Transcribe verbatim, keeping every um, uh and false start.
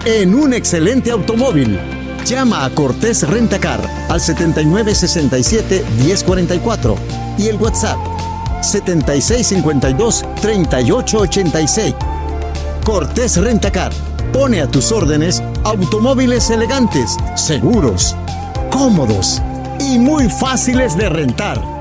en un excelente automóvil. Llama a Cortés Rentacar al setenta y nueve sesenta y siete diez cuarenta y cuatro y el WhatsApp setenta y seis cincuenta y dos treinta y ocho ochenta y seis. Cortés Rentacar pone a tus órdenes automóviles elegantes, seguros, cómodos y muy fáciles de rentar.